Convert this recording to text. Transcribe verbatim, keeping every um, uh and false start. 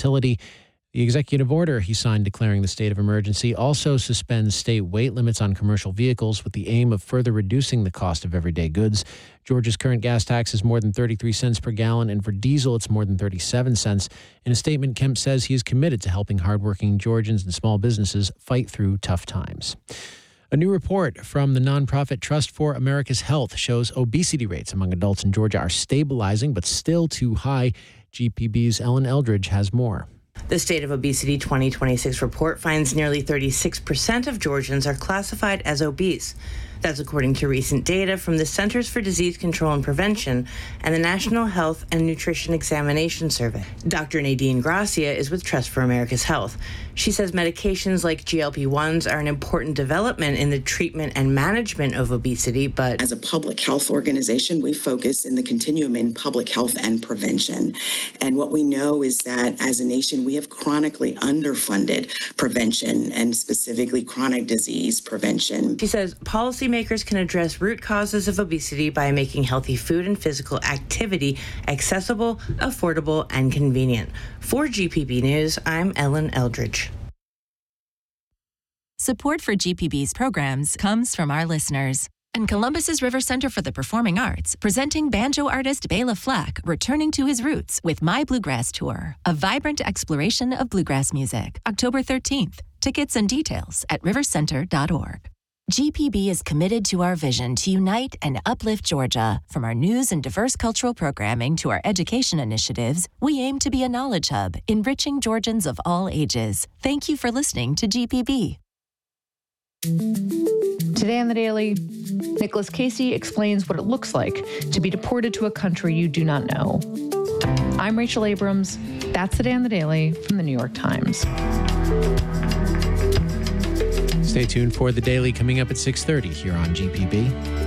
volatility. The executive order he signed declaring the state of emergency also suspends state weight limits on commercial vehicles with the aim of further reducing the cost of everyday goods. Georgia's current gas tax is more than thirty-three cents per gallon, and for diesel, it's more than thirty-seven cents. In a statement, Kemp says he is committed to helping hardworking Georgians and small businesses fight through tough times. A new report from the nonprofit Trust for America's Health shows obesity rates among adults in Georgia are stabilizing, but still too high. G P B's Ellen Eldridge has more. The State of Obesity twenty twenty-six report finds nearly thirty-six percent of Georgians are classified as obese. That's according to recent data from the Centers for Disease Control and Prevention and the National Health and Nutrition Examination Survey. Doctor Nadine Gracia is with Trust for America's Health. She says medications like G L P ones are an important development in the treatment and management of obesity, but as a public health organization, we focus in the continuum in public health and prevention. And what we know is that as a nation, we have chronically underfunded prevention and specifically chronic disease prevention. She says policymakers can address root causes of obesity by making healthy food and physical activity accessible, affordable, and convenient. For G P B News, I'm Ellen Eldridge. Support for G P B's programs comes from our listeners. And Columbus's River Center for the Performing Arts, presenting banjo artist Bela Flack returning to his roots with My Bluegrass Tour, a vibrant exploration of bluegrass music. October thirteenth. Tickets and details at river center dot org. G P B is committed to our vision to unite and uplift Georgia. From our news and diverse cultural programming to our education initiatives, we aim to be a knowledge hub, enriching Georgians of all ages. Thank you for listening to G P B. Today on The Daily, Nicholas Casey explains what it looks like to be deported to a country you do not know. I'm Rachel Abrams. That's Today on The Daily from The New York Times. Stay tuned for The Daily coming up at six thirty here on G P B.